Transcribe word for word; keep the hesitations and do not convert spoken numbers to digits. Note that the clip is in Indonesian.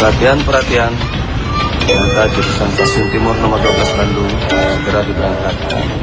Perhatian-perhatian, kereta jurusan Stasiun Timur nomor dua belas Bandung segera diberangkatkan.